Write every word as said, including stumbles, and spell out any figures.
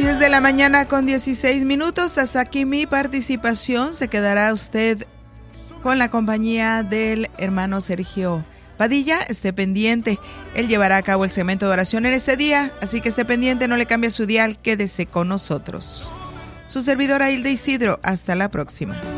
diez de la mañana con dieciséis minutos. Hasta aquí mi participación. Se quedará usted con la compañía del hermano Sergio Padilla. Esté pendiente. Él llevará a cabo el segmento de oración en este día. Así que esté pendiente, no le cambie su dial. Quédese con nosotros. Su servidora Hilda Isidro. Hasta la próxima.